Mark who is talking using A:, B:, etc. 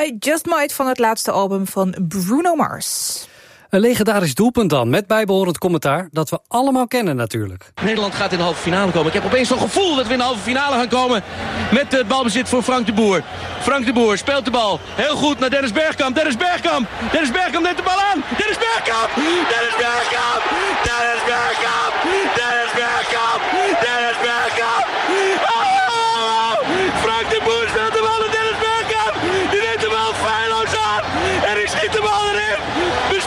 A: I Just Might van het laatste album van Bruno Mars.
B: Een legendarisch doelpunt dan, met bijbehorend commentaar dat we allemaal kennen natuurlijk.
C: Nederland gaat in de halve finale komen. Ik heb opeens zo'n gevoel dat we in de halve finale gaan komen met het balbezit voor Frank de Boer. Frank de Boer speelt de bal heel goed naar Dennis Bergkamp. Dennis Bergkamp neemt de bal aan. Dennis Bergkamp! Dennis Bergkamp! Dennis Bergkamp! Dennis Bergkamp! Dennis Bergkamp!